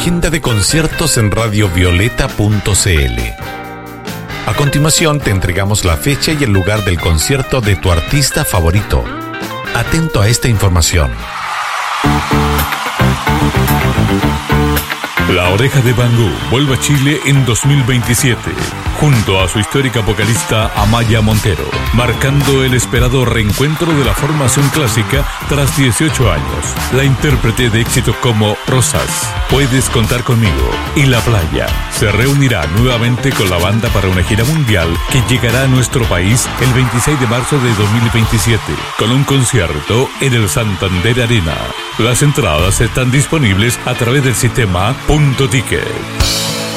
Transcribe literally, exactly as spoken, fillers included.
agenda de conciertos en radio violeta punto c l. A continuación te entregamos la fecha y el lugar del concierto de tu artista favorito. Atento a esta información. La Oreja de Bangú vuelve a Chile en dos mil veintisiete, junto a su histórica vocalista Amaya Montero, marcando el esperado reencuentro de la formación clásica tras dieciocho años. La intérprete de éxitos como Rosas, Puedes contar conmigo y La Playa se reunirá nuevamente con la banda para una gira mundial que llegará a nuestro país el veintiséis de marzo de dos mil veintisiete, con un concierto en el Santander Arena. Las entradas están disponibles a través del sistema Punto Ticket.